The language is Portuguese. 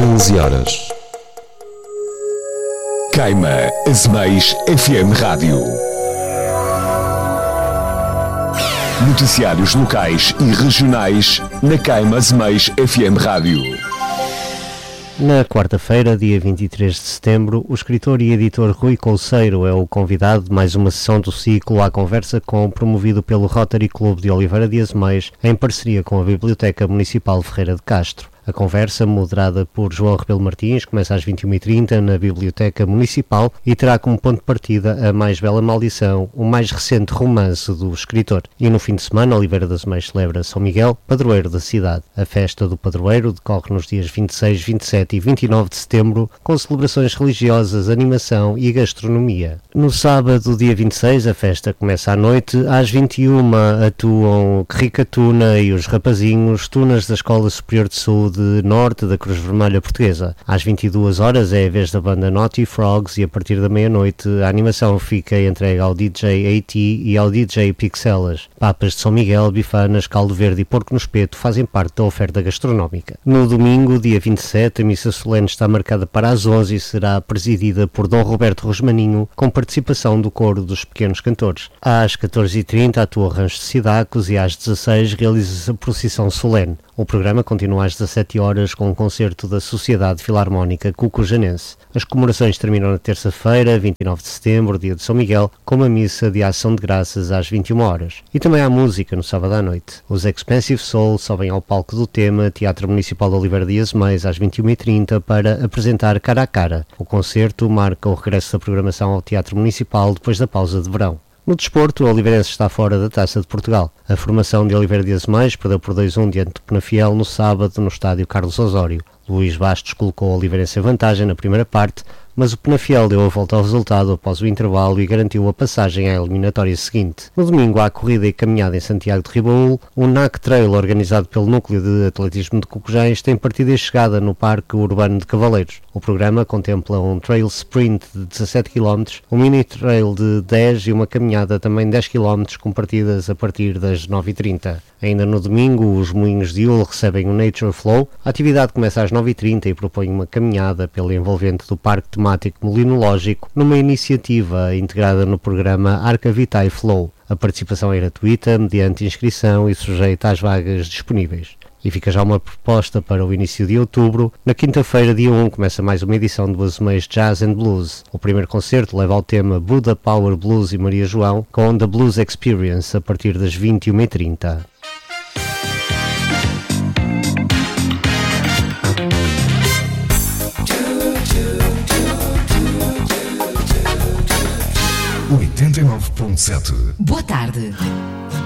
15 horas. Queima Azeméis FM Rádio. Noticiários locais e regionais na Queima Azeméis FM Rádio. Na quarta-feira, dia 23 de setembro, o escritor e editor Rui Couceiro é o convidado de mais uma sessão do ciclo À Conversa Com, promovido pelo Rotary Clube de Oliveira de Azeméis, em parceria com a Biblioteca Municipal Ferreira de Castro. A conversa, moderada por João Rebelo Martins, começa às 21h30 na Biblioteca Municipal e terá como ponto de partida A Mais Bela Maldição, o mais recente romance do escritor. E no fim de semana, Oliveira de Azeméis celebra São Miguel, padroeiro da cidade. A festa do padroeiro decorre nos dias 26, 27 e 29 de setembro, com celebrações religiosas, animação e gastronomia. No sábado, dia 26, a festa começa à noite. Às 21 atuam Rica Tuna e os Rapazinhos, tunas da Escola Superior de Saúde Norte da Cruz Vermelha Portuguesa. Às 22 horas é a vez da banda Naughty Frogs e a partir da meia-noite a animação fica entregue ao DJ AT e ao DJ Pixelas. Papas de São Miguel, bifanas, caldo verde e porco no espeto fazem parte da oferta gastronómica. No domingo, dia 27, a missa solene está marcada para as 11 e será presidida por Dom Roberto Rosmaninho, com participação do coro dos pequenos cantores. Às 14h30 atua o Rancho de Cidacos e às 16h realiza-se a procissão solene. O programa continua às 17 horas com um concerto da Sociedade Filarmónica Cucujanense. As comemorações terminam na terça-feira, 29 de setembro, dia de São Miguel, com uma missa de ação de graças às 21 horas. E também há música no sábado à noite. Os Expensive Soul sobem ao palco do Tema, Teatro Municipal de Oliveira de Azeméis, às 21h30, para apresentar Cara a Cara. O concerto marca o regresso da programação ao Teatro Municipal depois da pausa de verão. No desporto, o Oliveirense está fora da Taça de Portugal. A formação de Oliveira de Azeméis perdeu por 2-1 diante do Penafiel no sábado no estádio Carlos Osório. Luís Bastos colocou o Oliveirense em vantagem na primeira parte, mas o Penafiel deu a volta ao resultado após o intervalo e garantiu a passagem à eliminatória seguinte. No domingo há corrida e caminhada em Santiago de Ribaúl. O NAC Trail, organizado pelo Núcleo de Atletismo de Cocujães, tem partida e chegada no Parque Urbano de Cavaleiros. O programa contempla um trail sprint de 17 km, um mini trail de 10 e uma caminhada também de 10 km com partidas a partir das 9h30. Ainda no domingo, os Moinhos de Ul recebem o Nature Flow. A atividade começa às 9h30 e propõe uma caminhada pela envolvente do Parque Temático Molinológico, numa iniciativa integrada no programa Arca Vitae Flow. A participação é gratuita, mediante inscrição e sujeita às vagas disponíveis. E fica já uma proposta para o início de outubro. Na quinta-feira, dia 1, começa mais uma edição do Azeméis Jazz and Blues. O primeiro concerto leva ao tema Buda Power Blues e Maria João, com The Blues Experience, a partir das 21h30. Oitenta e 89.7. Boa tarde.